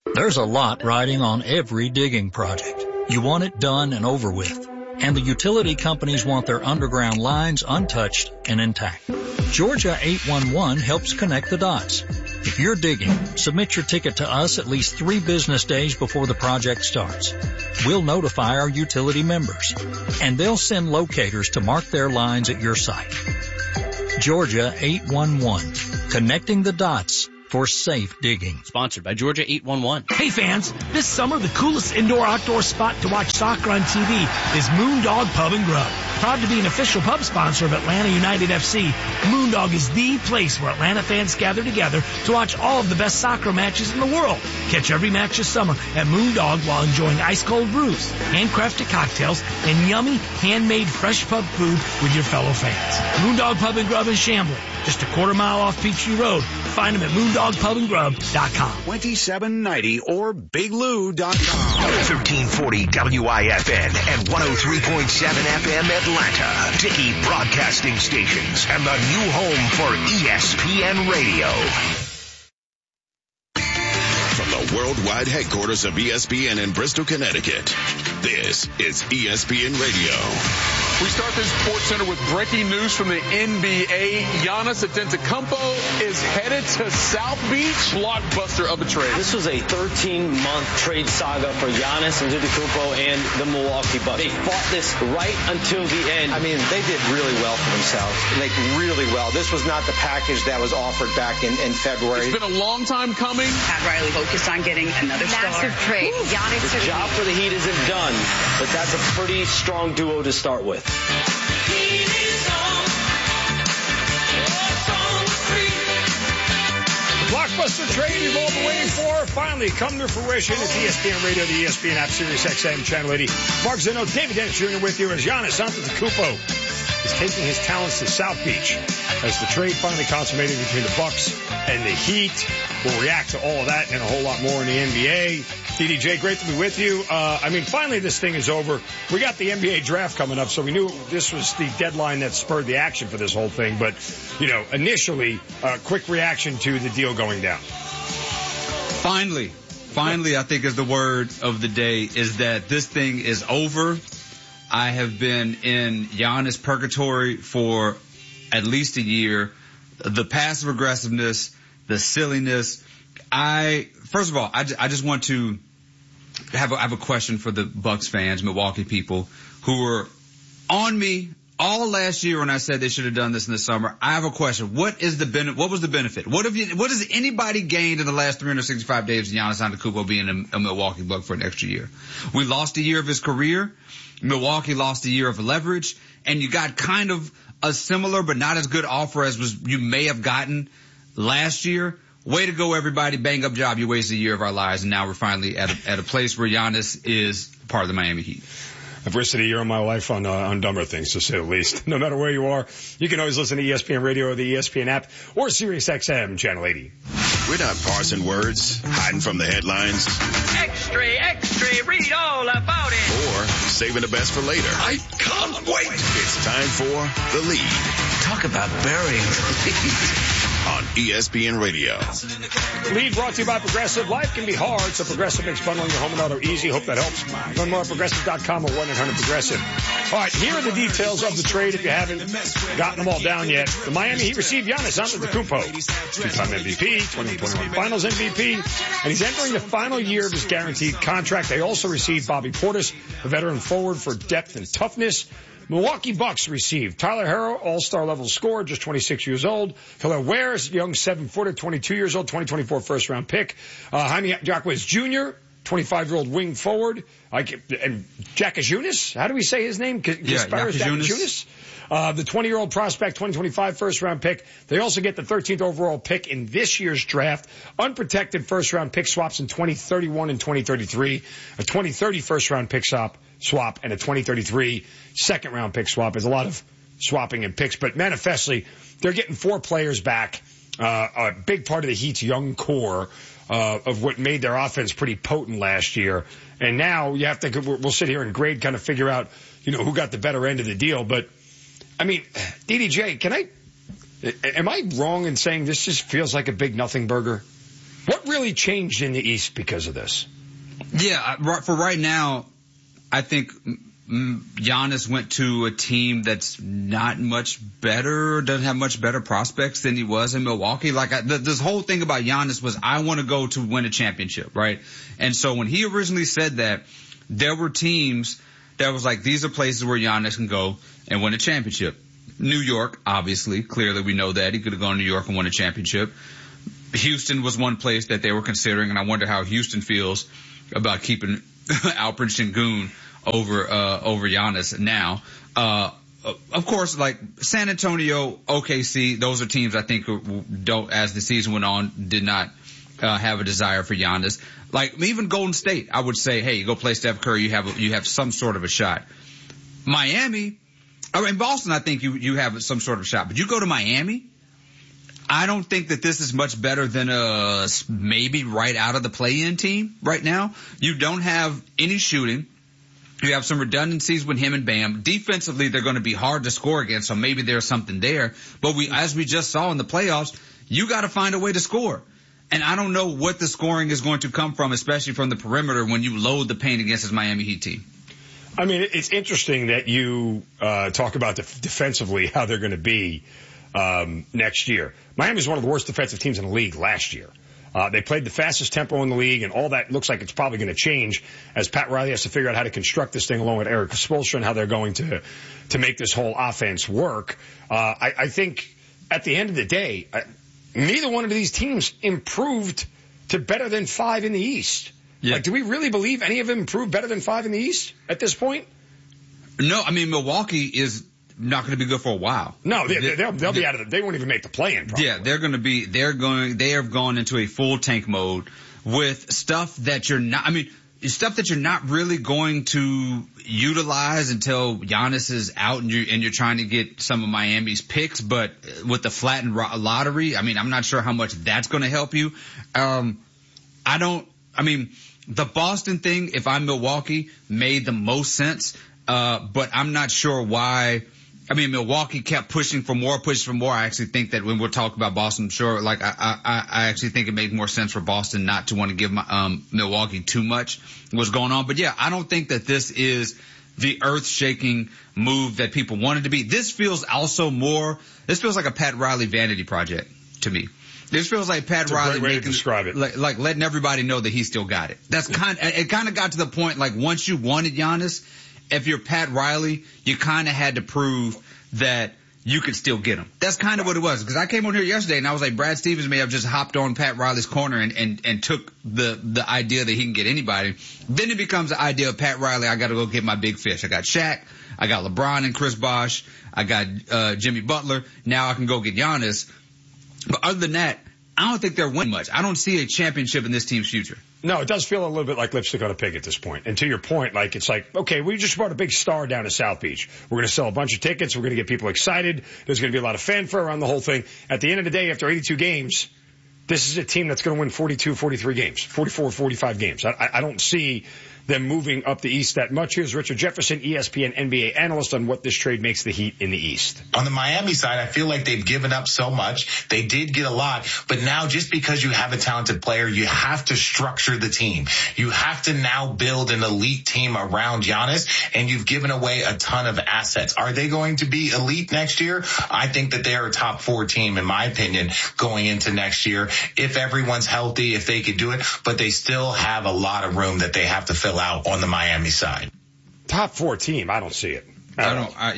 There's a lot riding on every digging project. You want it done and over with. And the utility companies want their underground lines untouched and intact. Georgia 811 helps connect the dots. If you're digging, submit your ticket to us at least 3 business days before the project starts. We'll notify our utility members, and they'll send locators to mark their lines at your site. Georgia 811, connecting the dots for safe digging. Sponsored by Georgia 811. Hey fans, this summer the coolest indoor-outdoor spot to watch soccer on TV is Moondog Pub and Grub. Proud to be an official pub sponsor of Atlanta United FC, Moondog is the place where Atlanta fans gather together to watch all of the best soccer matches in the world. Catch every match this summer at Moondog while enjoying ice-cold brews, handcrafted cocktails, and yummy, handmade fresh pub food with your fellow fans. Moondog Pub and Grub in Chamblee, just a quarter-mile off Peachtree Road. Find them at moondogpubandgrub.com. 2790 or biglou.com. 1340 WIFN and 103.7 FM Atlanta. Dickey Broadcasting Stations and the new home for ESPN Radio. From the worldwide headquarters of ESPN in Bristol, Connecticut, this is ESPN Radio. We start this Sports Center with breaking news from the NBA. Giannis Antetokounmpo is headed to South Beach. Blockbuster of a trade. This was a 13-month trade saga for Giannis Antetokounmpo and the Milwaukee Bucks. They fought this right until the end. I mean, they did really well for themselves. Like, really well. This was not the package that was offered back in February. It's been a long time coming. Pat Riley focused on getting another massive star. Trade. Giannis the job for the Heat isn't done, but that's a pretty strong duo to start with. Blockbuster trade you've all been waiting for finally come to fruition. It's ESPN Radio, the ESPN app, Sirius XM, Channel 80. Mark Zinno, David Dennis Jr. with you as Giannis Antetokounmpo is taking his talents to South Beach as the trade finally consummated between the Bucks and the Heat. We'll react to all of that and a whole lot more in the NBA. DDJ, great to be with you. Finally this thing is over. We got the NBA draft coming up, so we knew this was the deadline that spurred the action for this whole thing. But, initially, quick reaction to the deal going down. Finally, I think is the word of the day, is that this thing is over. I have been in Giannis purgatory for at least a year. The passive aggressiveness, the silliness. First of all, I just want to have a question for the Bucks fans, Milwaukee people, who were on me all last year when I said they should have done this in the summer. I have a question. What was the benefit? What has anybody gained in the last 365 days of Giannis Antetokounmpo being a Milwaukee Buck for an extra year? We lost a year of his career. Milwaukee lost a year of leverage, and you got kind of a similar but not as good offer as you may have gotten last year. Way to go, everybody. Bang up job. You wasted a year of our lives, and now we're finally at a place where Giannis is part of the Miami Heat. I've wasted a year of my life on dumber things, to say the least. No matter where you are, you can always listen to ESPN Radio or the ESPN app or Sirius XM Channel 80. We're not parsing words, hiding from the headlines. Extra, read all about it. Or saving the best for later. I can't wait. It's time for The Lead. Talk about burying the lead. On ESPN Radio. Lead brought to you by Progressive. Life can be hard, so Progressive makes bundling your home and auto easy. Hope that helps. Learn more at Progressive.com or 1-800-PROGRESSIVE. All right, here are the details of the trade if you haven't gotten them all down yet. The Miami Heat received Giannis Antetokounmpo, two-time MVP, 2021 Finals MVP, and he's entering the final year of his guaranteed contract. They also received Bobby Portis, a veteran forward, for depth and toughness. Milwaukee Bucks received Tyler Herro, all-star level scorer, just 26 years old. Hilaire Wares, young 7-footer, 22 years old, 2024 first-round pick. Jaime Jaquez Jr., 25-year-old wing forward. And Jakajunas, how do we say his name? Jakajunas. The 20-year-old prospect, 2025 first-round pick. They also get the 13th overall pick in this year's draft. Unprotected first-round pick swaps in 2031 and 2033. A 2030 first-round pick swap and a 2033 second-round pick swap. There's a lot of swapping and picks, but manifestly, they're getting 4 players back. A big part of the Heat's young core of what made their offense pretty potent last year. And now you have to, we'll sit here and grade, kind of figure out, who got the better end of the deal. But, DDJ, am I wrong in saying this just feels like a big nothing burger? What really changed in the East because of this? Yeah, for right now, I think Giannis went to a team that's not much better, doesn't have much better prospects than he was in Milwaukee. Like this whole thing about Giannis was, I want to go to win a championship, right? And so when he originally said that, there were teams that was like, these are places where Giannis can go and win a championship. New York, obviously, clearly we know that he could have gone to New York and won a championship. Houston was one place that they were considering, and I wonder how Houston feels about keeping Alperen Şengün over Giannis now. Of course, like San Antonio, OKC, those are teams I think don't, as the season went on, did not have a desire for Giannis. Like even Golden State, I would say, hey, you go play Steph Curry, you have some sort of a shot. Miami, in Boston, I think you have some sort of shot, but you go to Miami, I don't think that this is much better than maybe right out of the play-in team right now. You don't have any shooting. You have some redundancies with him and Bam. Defensively, they're going to be hard to score against, so maybe there's something there. But as we just saw in the playoffs, you got to find a way to score. And I don't know what the scoring is going to come from, especially from the perimeter when you load the paint against this Miami Heat team. I mean, it's interesting that you talk about defensively how they're going to be next year. Miami's one of the worst defensive teams in the league last year. They played the fastest tempo in the league, and all that looks like it's probably going to change as Pat Riley has to figure out how to construct this thing along with Eric Spoelstra and how they're going to make this whole offense work. I think at the end of the day, neither one of these teams improved to better than 5 in the East. Yeah. Like, do we really believe any of them improved better than 5 in the East at this point? No, I mean, Milwaukee is not going to be good for a while. No, they'll be out of they won't even make the play-in probably. Yeah, they have gone into a full tank mode with stuff that you're not really going to utilize until Giannis is out and you're trying to get some of Miami's picks, but with the flattened lottery, I mean, I'm not sure how much that's going to help you. The Boston thing, if I'm Milwaukee, made the most sense, but I'm not sure why. I mean, Milwaukee kept pushing for more. I actually think that when we're talking about Boston, I'm sure, like, I actually think it made more sense for Boston not to want to give Milwaukee too much what's going on. But yeah, I don't think that this is the earth-shaking move that people wanted to be. This feels like a Pat Riley vanity project to me. This feels like Pat Riley making, to describe it. Like letting everybody know that he still got it. It kind of got to the point, like, once you wanted Giannis, if you're Pat Riley, you kind of had to prove that you could still get him. That's kind of what it was. Because I came on here yesterday and I was like, Brad Stevens may have just hopped on Pat Riley's corner and took the idea that he can get anybody. Then it becomes the idea of Pat Riley, I got to go get my big fish. I got Shaq, I got LeBron and Chris Bosh, I got Jimmy Butler. Now I can go get Giannis. But other than that, I don't think they're winning much. I don't see a championship in this team's future. No, it does feel a little bit like lipstick on a pig at this point. And to your point, like, it's like, okay, we just brought a big star down to South Beach. We're going to sell a bunch of tickets. We're going to get people excited. There's going to be a lot of fanfare around the whole thing. At the end of the day, after 82 games, this is a team that's going to win 42, 43 games, 44, 45 games. I don't see them moving up the East that much. Here's Richard Jefferson, ESPN NBA analyst, on what this trade makes the Heat in the East. On the Miami side, I feel like they've given up so much. They did get a lot, but now just because you have a talented player, you have to structure the team. You have to now build an elite team around Giannis, and you've given away a ton of assets. Are they going to be elite next year? I think that they are a top 4 team, in my opinion, going into next year. If everyone's healthy, if they could do it, but they still have a lot of room that they have to fill out on the Miami side. Top 4 team, I don't see it. At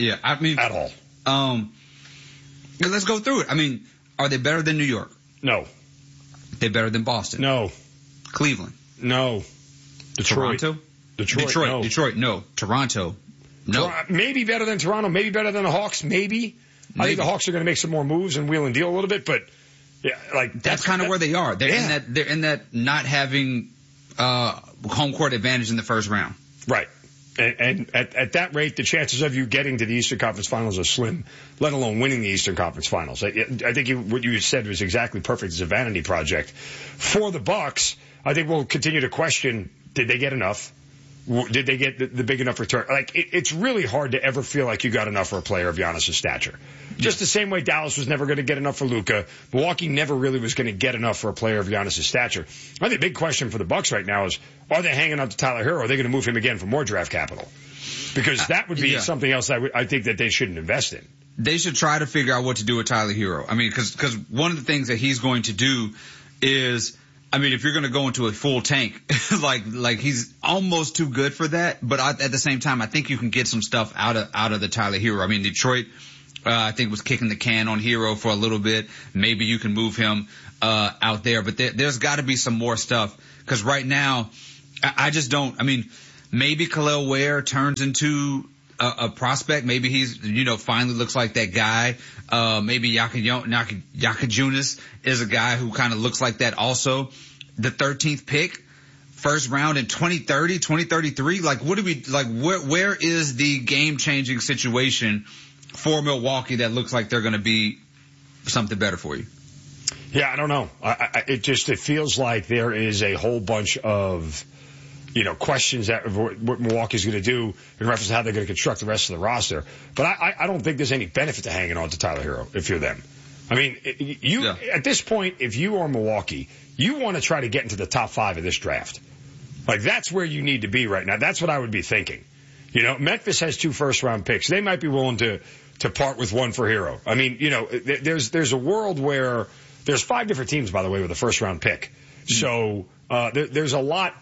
all. Let's go through it. I mean, are they better than New York? No. They better than Boston? No. Cleveland? No. Toronto? Detroit, no. Toronto? No. Maybe better than Toronto, maybe better than the Hawks, maybe. I think the Hawks are going to make some more moves and wheel and deal a little bit, but yeah, like that's kind of where they are. They're in that not having home court advantage in the first round. Right. And at that rate, the chances of you getting to the Eastern Conference Finals are slim, let alone winning the Eastern Conference Finals. I think what you said was exactly perfect. It's a vanity project. For the Bucks, I think we'll continue to question, did they get enough? Did they get the big enough return? Like, it's really hard to ever feel like you got enough for a player of Giannis' stature. Just the same way Dallas was never going to get enough for Luka, Milwaukee never really was going to get enough for a player of Giannis' stature. I think the big question for the Bucks right now is, are they hanging on to Tyler Hero? Or are they going to move him again for more draft capital? Because that would be something else I think that they shouldn't invest in. They should try to figure out what to do with Tyler Hero. I mean, because one of the things that he's going to do is, I mean, if you're going to go into a full tank, like he's almost too good for that. But at the same time, I think you can get some stuff out of the Tyler Hero. I mean, Detroit, I think was kicking the can on Hero for a little bit. Maybe you can move him out there, but there's got to be some more stuff, because right now, I just don't. I mean, maybe Khalil Ware turns into a prospect. Maybe he's, finally looks like that guy. Maybe Yakajunas is a guy who kind of looks like that also. The 13th pick, first round in 2030, 2033. Like, where is the game-changing situation for Milwaukee that looks like they're going to be something better for you? Yeah, I don't know. It feels like there is a whole bunch of, questions that what Milwaukee's going to do in reference to how they're going to construct the rest of the roster. But I don't think there's any benefit to hanging on to Tyler Hero if you're them. I mean, at this point, if you are Milwaukee, you want to try to get into the top 5 of this draft. Like, that's where you need to be right now. That's what I would be thinking. Memphis has 2 first-round picks. They might be willing to part with 1 for Hero. I mean, there's a world where there's 5 different teams, by the way, with a first-round pick. So there's a lot,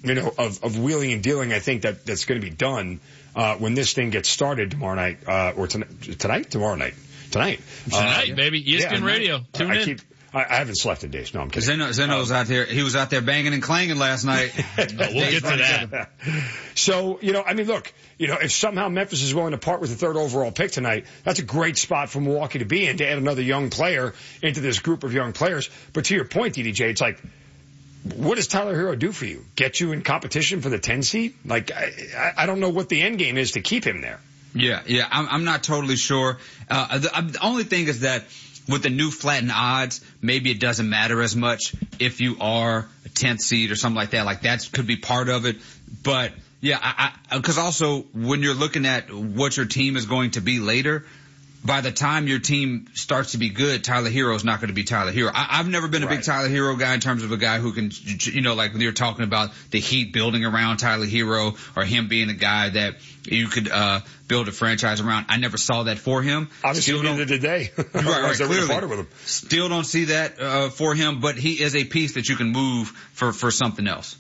of wheeling and dealing, I think, that's going to be done when this thing gets started tomorrow night, or tonight? Tomorrow night. Tonight, baby. ESPN Radio. Tune in. I haven't slept in days. No, I'm kidding. Zeno's out there. He was out there banging and clanging last night. We'll get to that. So, look, if somehow Memphis is willing to part with the 3rd overall pick tonight, that's a great spot for Milwaukee to be in, to add another young player into this group of young players. But to your point, DDJ, it's like, what does Tyler Hero do for you? Get you in competition for the 10 seed? Like, I don't know what the end game is to keep him there. Yeah, I'm not totally sure. The only thing is that with the new flattened odds, maybe it doesn't matter as much if you are a 10th seed or something like that. Like, that could be part of it. But yeah, because also when you're looking at what your team is going to be later, by the time your team starts to be good, Tyler Hero is not going to be Tyler Hero. I've never been a big Tyler Hero guy in terms of a guy who can, like when you're talking about the Heat building around Tyler Hero, or him being a guy that you could build a franchise around. I never saw that for him. Obviously, neither did they. Right, clearly. With him. Still don't see that for him, but he is a piece that you can move for something else.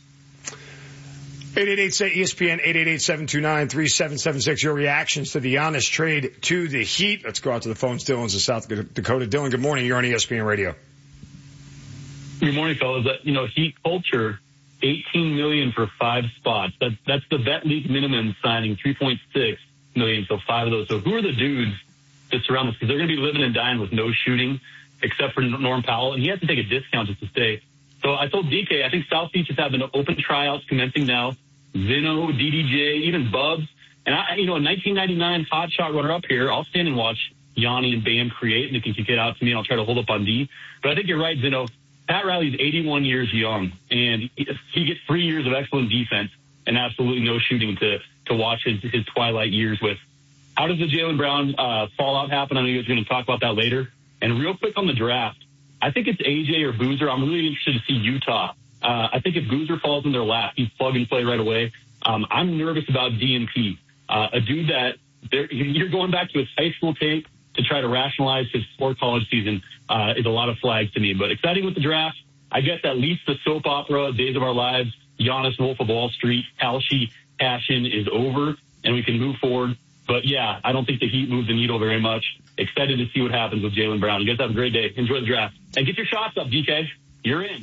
888-ESPN, 888-729-3776. Your reactions to the Giannis trade to the Heat. Let's go out to the phones. Dylan's in South Dakota. Dylan, good morning. You're on ESPN Radio. Good morning, fellas. Heat culture, $18 million for 5 spots. That's the vet league minimum signing, $3.6 million, so 5 of those. So who are the dudes that surround this? Because they're going to be living and dying with no shooting, except for Norm Powell, and he has to take a discount just to stay. So I told DK, I think South Beach is having open tryouts commencing now. Zeno, DDJ, even Bubs. And in 1999 hot shot runner up here, I'll stand and watch Yanni and Bam create, and they can kick it out to me, and I'll try to hold up on D. But I think you're right, Zeno. Pat Riley's 81 years young, and he gets 3 years of excellent defense and absolutely no shooting to watch his twilight years with. How does the Jaylen Brown fallout happen? I know you guys are going to talk about that later. And real quick on the draft, I think it's AJ or Boozer. I'm really interested to see Utah. I think if Boozer falls in their lap, he's plug and play right away. I'm nervous about DNP, a dude that you're going back to his high school tape to try to rationalize his sport college season is a lot of flags to me. But exciting with the draft. I guess at least the soap opera, Days of Our Lives, Giannis Wolf of Wall Street, Kalshi passion is over, and we can move forward. But, yeah, I don't think the Heat move the needle very much. Excited to see what happens with Jaylen Brown. You guys have a great day. Enjoy the draft. And get your shots up, DK. You're in.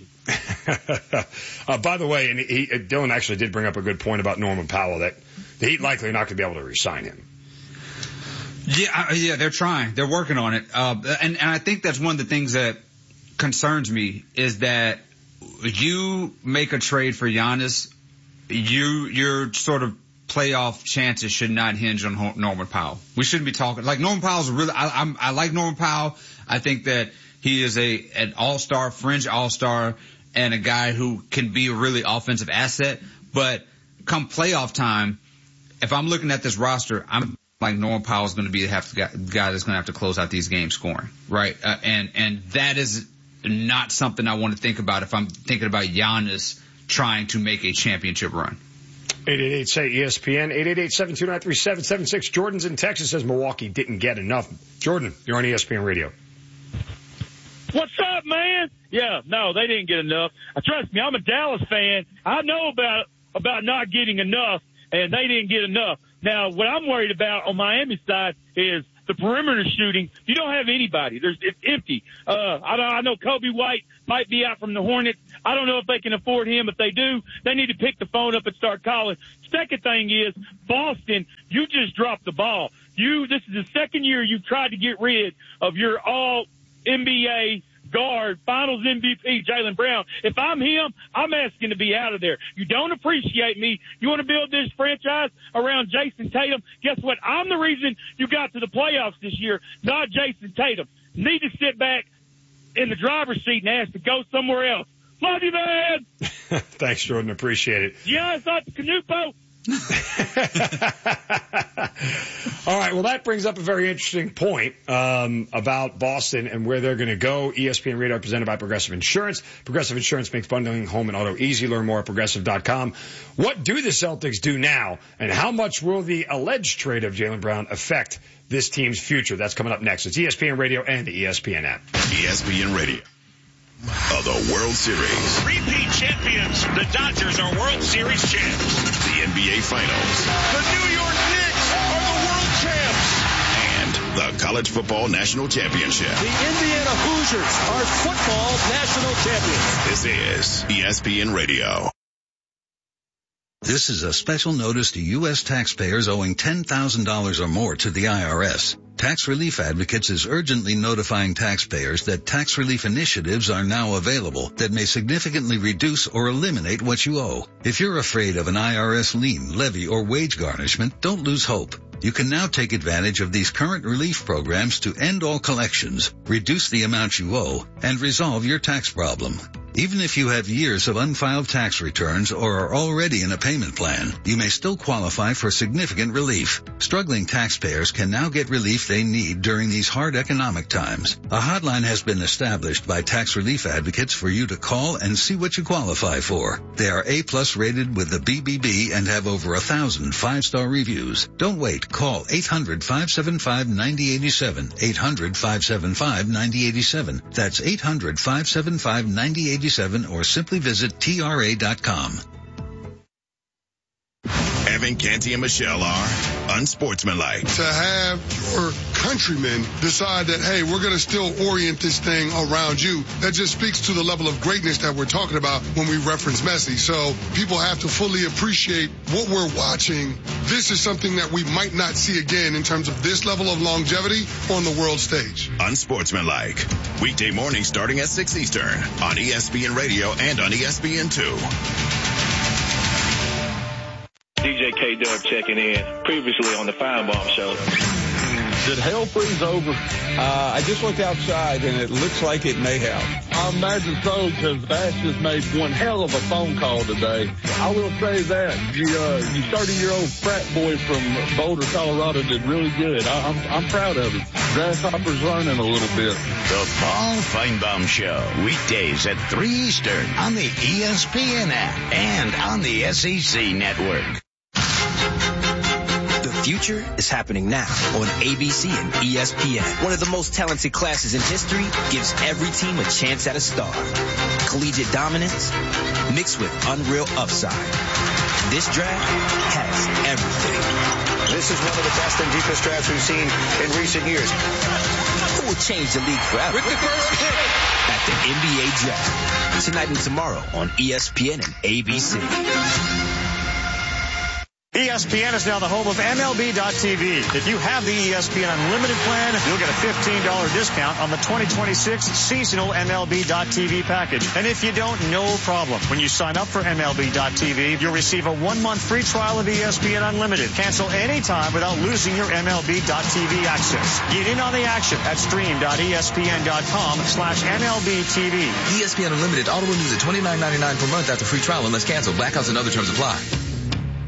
By the way, and Dylan actually did bring up a good point about Norman Powell, that the Heat likely are not going to be able to re-sign him. Yeah, they're trying. They're working on it. And I think that's one of the things that concerns me is that you make a trade for Giannis, your sort of playoff chances should not hinge on Norman Powell. We shouldn't be talking like Norman Powell's really. I like Norman Powell. I think that he is an all-star, fringe all-star, and a guy who can be a really offensive asset. But come playoff time, if I'm looking at this roster, I'm like Norman Powell's going to be the guy that's going to have to close out these games scoring, right? And that is not something I want to think about if I'm thinking about Giannis trying to make a championship run. 888-SAY-ESPN, 888-729-3776. Jordan's in Texas, says Milwaukee didn't get enough. Jordan, you're on ESPN Radio. What's up, man? Yeah, no, they didn't get enough. Trust me, I'm a Dallas fan. I know about not getting enough, and they didn't get enough. Now, what I'm worried about on Miami's side is the perimeter shooting. You don't have anybody. It's empty. I know Kobe White might be out from the Hornets. I don't know if they can afford him. If they do, they need to pick the phone up and start calling. Second thing is, Boston, you just dropped the ball. This is the second year you tried to get rid of your all-NBA guard, finals MVP, Jaylen Brown. If I'm him, I'm asking to be out of there. You don't appreciate me. You want to build this franchise around Jason Tatum? Guess what? I'm the reason you got to the playoffs this year, not Jason Tatum. Need to sit back in the driver's seat and ask to go somewhere else. Love you, man. Thanks, Jordan. Appreciate it. Yeah, it's not the canoe boat. All right. Well, that brings up a very interesting point about Boston and where they're going to go. ESPN Radio presented by Progressive Insurance. Progressive Insurance makes bundling home and auto easy. Learn more at Progressive.com. What do the Celtics do now, and how much will the alleged trade of Jaylen Brown affect this team's future? That's coming up next. It's ESPN Radio and the ESPN app. ESPN Radio. Of the World Series. Repeat champions. The Dodgers are World Series champs. The NBA Finals. The New York Knicks are the world champs. And the College Football National Championship. The Indiana Hoosiers are football national champions. This is ESPN Radio. This is a special notice to U.S. taxpayers owing $10,000 or more to the IRS. Tax Relief Advocates is urgently notifying taxpayers that tax relief initiatives are now available that may significantly reduce or eliminate what you owe. If you're afraid of an IRS lien, levy, or wage garnishment, don't lose hope. You can now take advantage of these current relief programs to end all collections, reduce the amount you owe, and resolve your tax problem. Even if you have years of unfiled tax returns or are already in a payment plan, you may still qualify for significant relief. Struggling taxpayers can now get relief they need during these hard economic times. A hotline has been established by Tax Relief Advocates for you to call and see what you qualify for. They are A+ rated with the BBB and have over 1,000 5-star reviews. Don't wait. Call 800-575-9087. 800-575-9087. That's 800-575-9087. Or simply visit TRA.com. Evan, Canty, and Michelle are unsportsmanlike. To have your countrymen decide that, hey, we're going to still orient this thing around you, that just speaks to the level of greatness that we're talking about when we reference Messi. So people have to fully appreciate what we're watching. This is something that we might not see again in terms of this level of longevity on the world stage. Unsportsmanlike. Weekday mornings starting at 6 Eastern on ESPN Radio and on ESPN2. DJ K-Dub checking in, previously on the Feinbaum Show. Did hell freeze over? I just looked outside, and it looks like it may have. I imagine so, because Bash just made one hell of a phone call today. I will say that. You 30-year-old frat boy from Boulder, Colorado did really good. I'm proud of him. Grasshopper's learning a little bit. The Paul Feinbaum Show, weekdays at 3 Eastern on the ESPN app and on the SEC Network. The future is happening now on ABC and ESPN. One of the most talented classes in history gives every team a chance at a star. Collegiate dominance mixed with unreal upside. This draft has everything. This is one of the best and deepest drafts we've seen in recent years. Who will change the league forever? At the NBA Draft. Tonight and tomorrow on ESPN and ABC. ESPN is now the home of MLB.tv. If you have the ESPN Unlimited plan, you'll get a $15 discount on the 2026 seasonal MLB.tv package. And if you don't, no problem. When you sign up for MLB.tv, you'll receive a 1-month free trial of ESPN Unlimited. Cancel anytime without losing your MLB.tv access. Get in on the action at stream.espn.com/MLBTV. ESPN Unlimited auto renews at $29.99 per month after free trial unless canceled. Blackouts and other terms apply.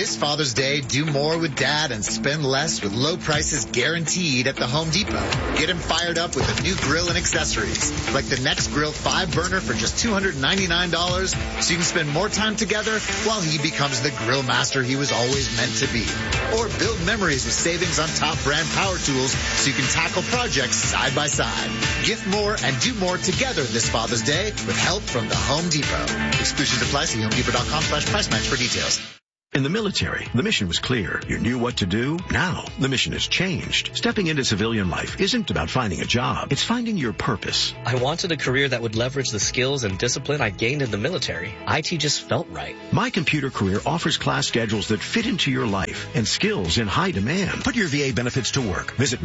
This Father's Day, do more with Dad and spend less with low prices guaranteed at the Home Depot. Get him fired up with a new grill and accessories, like the Next Grill 5-burner for just $299, so you can spend more time together while he becomes the grill master he was always meant to be. Or build memories with savings on top brand power tools so you can tackle projects side by side. Gift more and do more together this Father's Day with help from the Home Depot. Exclusions apply. See HomeDepot.com/price match for details. In the military, the mission was clear. You knew what to do. Now, the mission has changed. Stepping into civilian life isn't about finding a job. It's finding your purpose. I wanted a career that would leverage the skills and discipline I gained in the military. IT just felt right. My Computer Career offers class schedules that fit into your life and skills in high demand. Put your VA benefits to work. Visit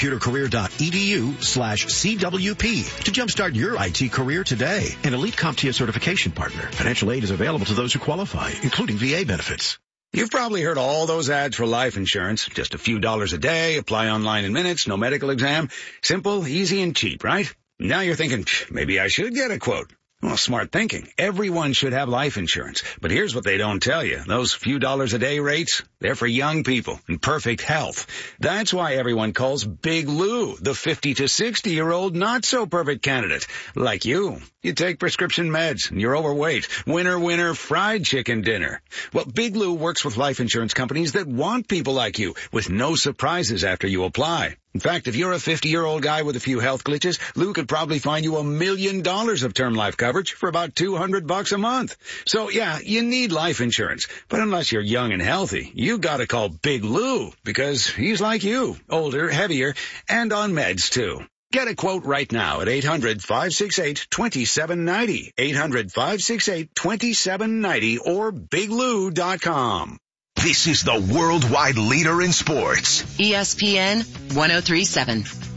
mycomputercareer.edu/CWP to jumpstart your IT career today. An elite CompTIA certification partner. Financial aid is available to those who qualify, including VA benefits. You've probably heard all those ads for life insurance. Just a few dollars a day, apply online in minutes, no medical exam. Simple, easy, and cheap, right? Now you're thinking, maybe I should get a quote. Well, smart thinking. Everyone should have life insurance. But here's what they don't tell you. Those few dollars a day rates, they're for young people in perfect health. That's why everyone calls Big Lou the 50 to 60-year-old not-so-perfect candidate. Like you. You take prescription meds and you're overweight. Winner, winner, fried chicken dinner. Well, Big Lou works with life insurance companies that want people like you with no surprises after you apply. In fact, if you're a 50-year-old guy with a few health glitches, Lou could probably find you $1 million of term life coverage for about $200 a month. So yeah, you need life insurance. But unless you're young and healthy, you gotta call Big Lou because he's like you, older, heavier, and on meds too. Get a quote right now at 800-568-2790, 800-568-2790 or biglou.com. This is the worldwide leader in sports. ESPN 1037.